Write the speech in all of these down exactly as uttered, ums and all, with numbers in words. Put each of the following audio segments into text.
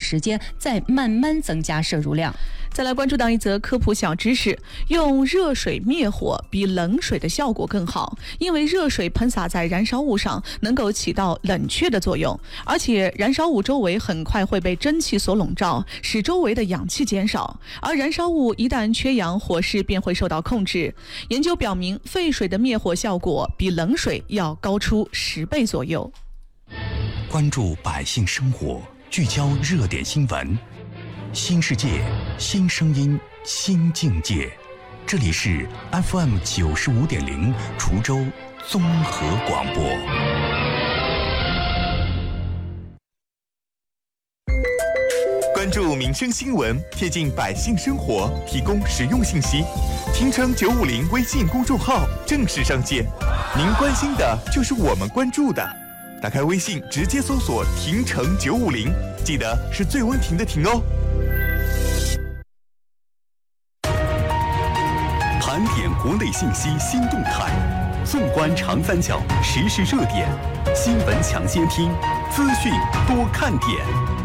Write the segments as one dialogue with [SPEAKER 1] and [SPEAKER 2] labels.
[SPEAKER 1] 时间，再慢慢增加摄入量。
[SPEAKER 2] 再来关注到一则科普小知识，用热水灭火比冷水的效果更好，因为热水喷洒在燃烧物上能够起到冷却的作用，而且燃烧物周围很快会被蒸汽所笼罩，使周围的氧气减少，而燃烧物一旦缺氧，火势便会受到控制。研究表明，沸水的灭火效果比冷水要高出十倍左右。
[SPEAKER 3] 关注百姓生活，聚焦热点新闻，新世界，新声音，新境界。这里是 F M 九十五点零滁州综合广播。
[SPEAKER 4] 关注民生新闻，贴近百姓生活，提供实用信息。听成九五零微信公众号正式上线，您关心的就是我们关注的。打开微信，直接搜索“听成九五零”，记得是最温婷的婷哦。
[SPEAKER 3] 盘点国内信息新动态，纵观长三角时事热点，新闻抢先听，资讯多看点。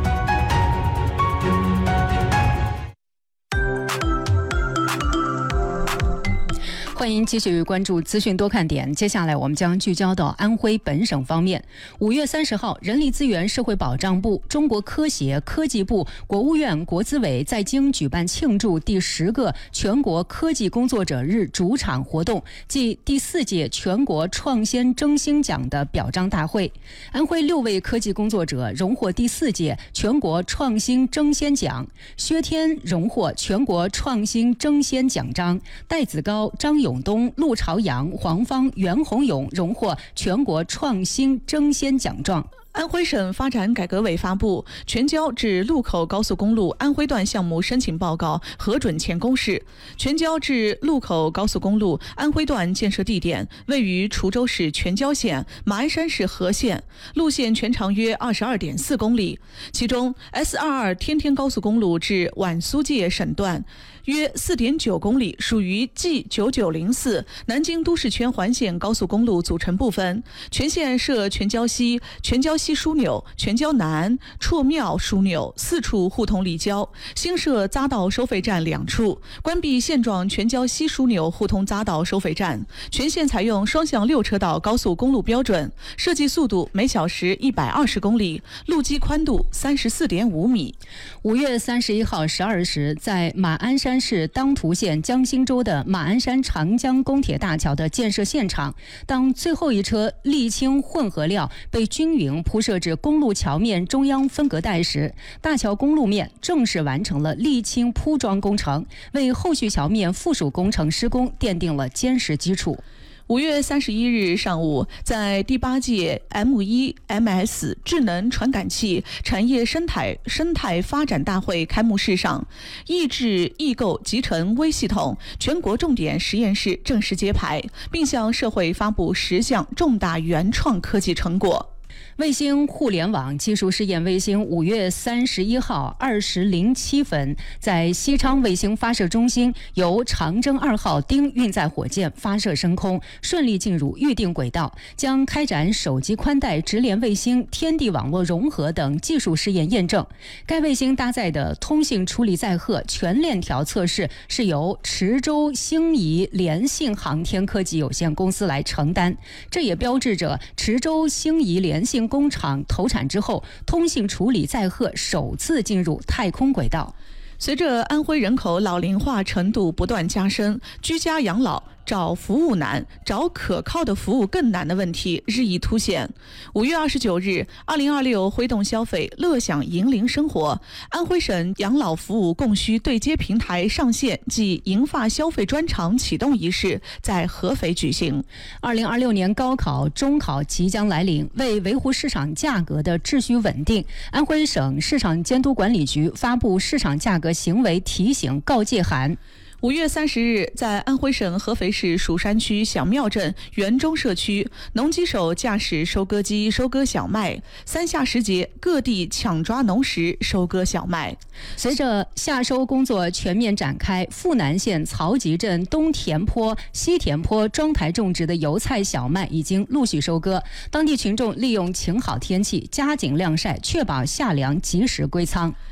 [SPEAKER 1] 欢迎继续关注资讯多看点。接下来我们将聚焦到安徽本省方面。五月三十号，人力资源社会保障部、中国科协、科技部、国务院国资委在京举办庆祝第十个全国科技工作者日主场活动暨第四届全国创新争星奖的表彰大会。安徽六位科技工作者荣获第四届全国创新争先奖，薛天荣获全国创新争先奖章，戴子高、张永东、陆朝阳、黄芳、袁洪勇荣获全国创新争先奖状。
[SPEAKER 2] 安徽省发展改革委发布全交至路口高速公路安徽段项目申请报告核准前公示。全交至路口高速公路安徽段建设地点位于滁州市全交县、马鞍山市和县，路线全长约 二十二点四公里。其中 S 二二 天天高速公路至皖苏界省段约 四点九公里，属于 G 九九零四 南京都市圈环线高速公路组成部分。全线设全交西、全交西枢纽、全交南、绰庙枢纽四处互通立交，新设匝道收费站两处，关闭现状全交西枢纽互通匝道收费站。全线采用双向六车道高速公路标准，设计速度每小时一百二十公里，路基宽度 三十四点五米。
[SPEAKER 1] 五月三十一号十二时，在马鞍山市当涂县江心洲的马鞍山长江公铁大桥的建设现场，当最后一车沥青混合料被均匀铺设至公路桥面中央分隔带时，大桥公路面正式完成了沥青铺装工程，为后续桥面附属工程施工奠定了坚实基础。
[SPEAKER 2] 五月三十一日上午，在第八届 M 一 M S 智能传感器产业生态生态发展大会开幕式上，易智易构集成微系统全国重点实验室正式揭牌，并向社会发布十项重大原创科技成果。
[SPEAKER 1] 卫星互联网技术试验卫星五月三十一号二时零七分，在西昌卫星发射中心由长征二号丁运载火箭发射升空，顺利进入预定轨道，将开展手机宽带直连卫星、天地网络融合等技术试验验证。该卫星搭载的通信处理载荷全链条测试是由池州星移联信航天科技有限公司来承担，这也标志着池州星移联信工厂投产之后，通信处理载荷首次进入太空轨道。
[SPEAKER 2] 随着安徽人口老龄化程度不断加深，居家养老找服务难，找可靠的服务更难的问题日益凸显。五月二十九日，二零二六挥动消费，乐享银龄生活。安徽省养老服务供需对接平台上线暨银发消费专场启动仪式在合肥举行。
[SPEAKER 1] 二零二六年高考、中考即将来临，为维护市场价格的秩序稳定，安徽省市场监督管理局发布市场价格行为提醒告诫函。
[SPEAKER 2] 五月三十日，在安徽省合肥市蜀山区小庙镇园中社区，农机手驾驶收割机收割小麦，三夏时节各地抢抓农时收割小麦。
[SPEAKER 1] 随着夏收工作全面展开，富南县曹集镇东田坡、西田坡庄台种植的油菜小麦已经陆续收割，当地群众利用晴好天气加紧晾晒，确保夏粮及时归仓。